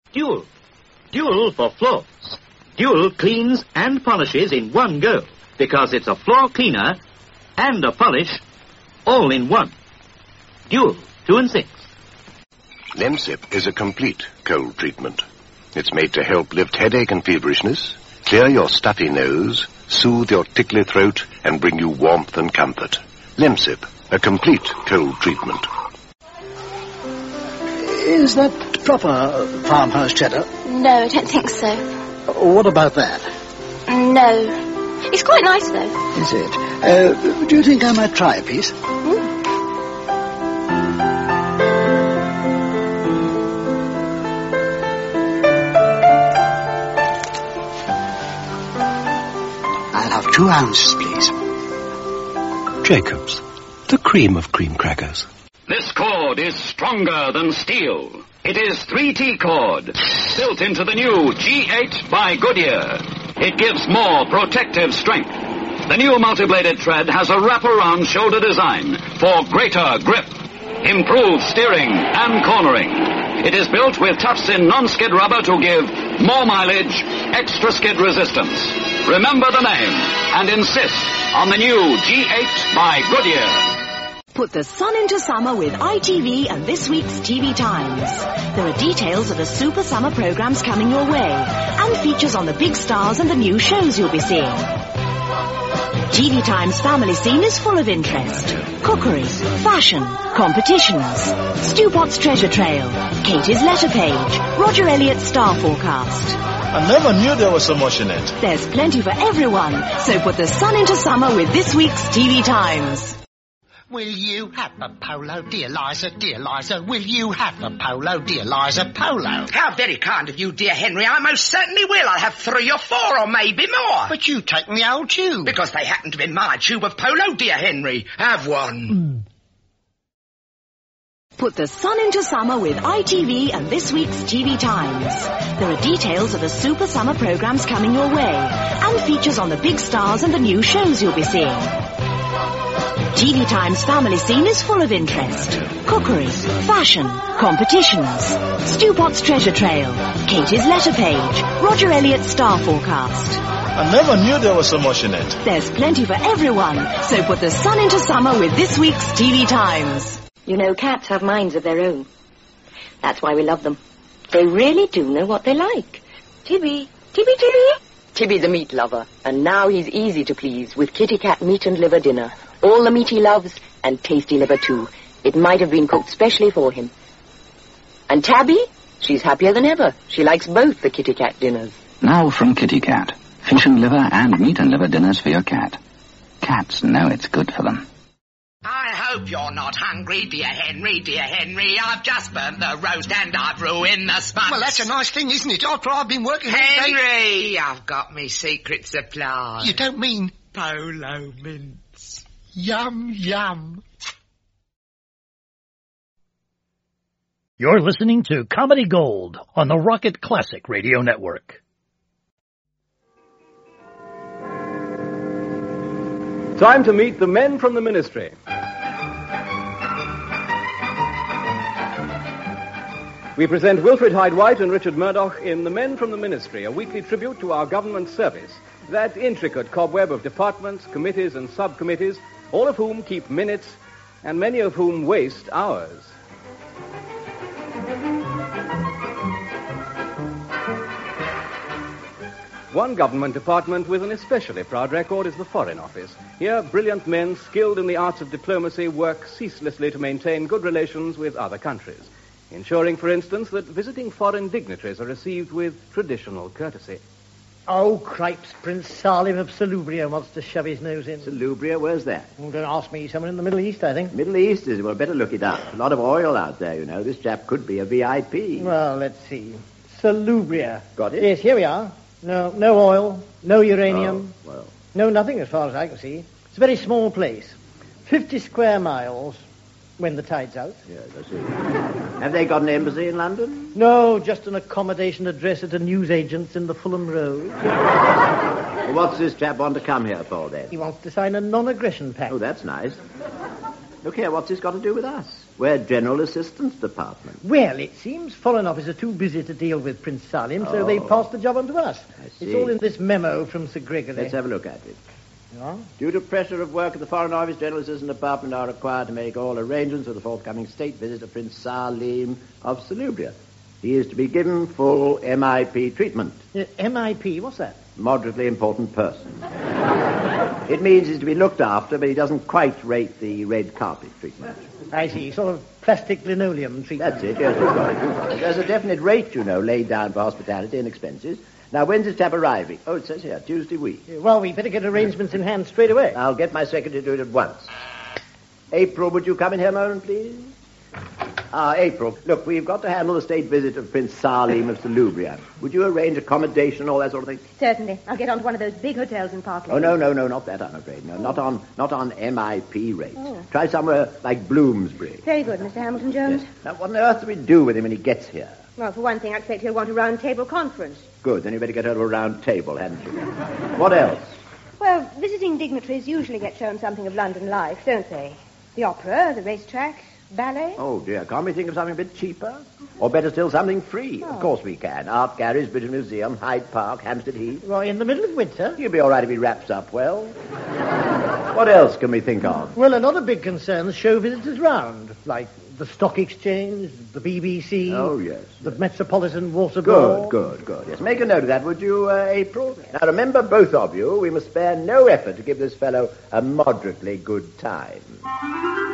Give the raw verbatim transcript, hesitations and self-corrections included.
Dual. Dual for floors. Dual cleans and polishes in one go, because it's a floor cleaner and a polish all in one. Dual, two and six. Lemsip is a complete cold treatment. It's made to help lift headache and feverishness, clear your stuffy nose, soothe your tickly throat, and bring you warmth and comfort. Lemsip, a complete cold treatment. Is that proper farmhouse cheddar? No, I don't think so. What about that? No. It's quite nice, though. Is it? Uh, do you think I might try a piece? Mm. I'll have two ounces, please. Jacobs, the cream of cream crackers. This cord is stronger than steel. It is three T cord, built into the new G eight by Goodyear. It gives more protective strength. The new multi-bladed tread has a wraparound shoulder design for greater grip, improved steering and cornering. It is built with tufts-in non-skid rubber to give more mileage, extra skid resistance. Remember the name and insist on the new G eight by Goodyear. Put the sun into summer with I T V and this week's T V Times. There are details of the super summer programs coming your way and features on the big stars and the new shows you'll be seeing. T V Times family scene is full of interest. Cookery, fashion, competitions, Stu Potts treasure trail, Katie's letter page, Roger Elliott's star forecast. I never knew there was so much in it. There's plenty for everyone, so put the sun into summer with this week's T V Times. Will you have a polo, dear Liza, dear Liza? Will you have a polo, dear Liza, polo? How very kind of you, dear Henry. I most certainly will. I'll have three or four or maybe more. But you take the old tube. Because they happen to be my tube of polo, dear Henry. Have one. Mm. Put the sun into summer with I T V and this week's T V Times. There are details of the super summer programs coming your way and features on the big stars and the new shows you'll be seeing. T V Times family scene is full of interest. Cookery, fashion, competitions, Stu Potts treasure trail, Katie's letter page, Roger Elliott's star forecast. I never knew there was so much in it. There's plenty for everyone, so put the sun into summer with this week's T V Times. You know, cats have minds of their own. That's why we love them. They really do know what they like. Tibby, Tibby, Tibby. Tibby's a meat lover, and now he's easy to please with Kitty Cat meat and liver dinner. All the meat he loves, and tasty liver too. It might have been cooked specially for him. And Tabby? She's happier than ever. She likes both the Kitty Cat dinners. Now from Kitty Cat. Fish and liver and meat and liver dinners for your cat. Cats know it's good for them. I hope you're not hungry, dear Henry, dear Henry. I've just burnt the roast and I've ruined the sponge. Well, that's a nice thing, isn't it? After I've been working all Henry, day... I've got me secret supply. You don't mean... Polo mints. Yum, yum. You're listening to Comedy Gold on the Rocket Classic Radio Network. Time to meet the men from the ministry. We present Wilfred Hyde-White and Richard Murdoch in The Men from the Ministry, a weekly tribute to our government service, that intricate cobweb of departments, committees, and subcommittees, all of whom keep minutes, and many of whom waste hours. One government department with an especially proud record is the Foreign Office. Here, brilliant men skilled in the arts of diplomacy work ceaselessly to maintain good relations with other countries, ensuring, for instance, that visiting foreign dignitaries are received with traditional courtesy. Oh, cripes, Prince Salim of Salubria wants to shove his nose in. Salubria? Where's that? Oh, don't ask me. Somewhere in the Middle East, I think. Middle East? Is Well, better look it up. A lot of oil out there, you know. This chap could be a V I P. Well, let's see. Salubria. Got it? Yes, here we are. No, no oil, no uranium. Oh, well. No, nothing as far as I can see. It's a very small place. Fifty square miles when the tide's out. Yes, I see. Have they got an embassy in London? No, just an accommodation address at a newsagent's in the Fulham Road. Well, what's this chap want to come here for, then? He wants to sign a non-aggression pact. Oh, that's nice. Look here, what's this got to do with us? We're General Assistance Department. Well, it seems Foreign Office are too busy to deal with Prince Salim, so Oh. they passed the job on to us. I see. It's all in this memo from Sir Gregory. Let's have a look at it. Yeah? Due to pressure of work at the Foreign Office, General Assistant Department are required to make all arrangements for the forthcoming state visit of Prince Salim of Salubria. He is to be given full M I P treatment. Uh, M I P, what's that? Moderately important person. It means he's to be looked after, but he doesn't quite rate the red carpet treatment. I see, sort of plastic linoleum treatment. That's it, yes, you've got it, you've got it. There's a definite rate, you know, laid down for hospitality and expenses. Now, when's this chap arriving? Oh, it says here, Tuesday week. Uh, Well, we better get arrangements in hand straight away. I'll get my secretary to do it at once. April, would you come in here a moment, please? Ah, April. Look, we've got to handle the state visit of Prince Salim of Salubria. Would you arrange accommodation, all that sort of thing? Certainly. I'll get on to one of those big hotels in Park Lane. Oh, no, no, no, not that, I'm afraid. No, not on not on M I P rates. Oh. Try somewhere like Bloomsbury. Very good, Mister Hamilton Jones. Now, what on earth do we do with him when he gets here? Well, for one thing, I expect he'll want a round-table conference. Good, then you better get her to a round table, hadn't you? What else? Well, visiting dignitaries usually get shown something of London life, don't they? The opera, the racetrack, ballet. Oh, dear, can't we think of something a bit cheaper? Or better still, something free? Oh. Of course we can. Art Galleries, British Museum, Hyde Park, Hampstead Heath. Well, in the middle of winter? You'll be all right if he wraps up well. What else can we think of? Well, a lot of big concerns show visitors round, like the Stock Exchange, the B B C. Oh, yes. The Metropolitan Water Good, Board. good, good. Yes, make a note of that, would you, uh, April? Now, remember, both of you, we must spare no effort to give this fellow a moderately good time.